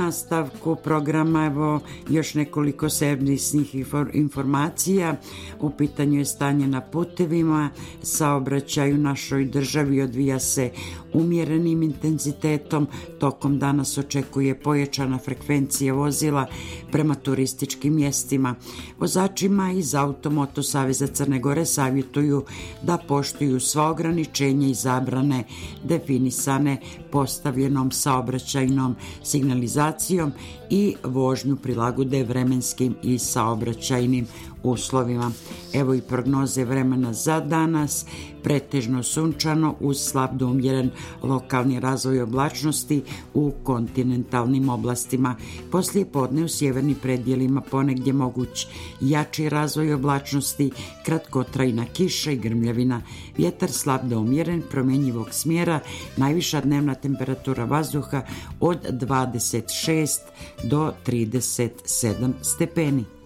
nastavku programa evo još nekoliko servisnih informacija. U pitanju je stanje na putevima. Saobraćaj u našoj državi odvija se umjerenim intenzitetom. Tokom danas očekuje pojačana frekvencija vozila prema turističkim mjestima. Vozačima iz Automoto saveza Crne Gore savjetuju da poštuju sva ograničenja i zabrane definisane postavljenom saobraćajnom signalizacijom i vožnju prilagode vremenskim i saobraćajnim uslovima. Evo i prognoze vremena za danas. Pretežno sunčano uz slab do umjeren lokalni razvoj oblačnosti u kontinentalnim oblastima. Poslije podne u sjevernim predjelima ponegdje moguć jači razvoj oblačnosti, kratkotrajna kiša i grmljavina. Vjetar slab do umjeren, promjenjivog smjera, najviša dnevna temperatura vazduha od 26 do 37 stepeni.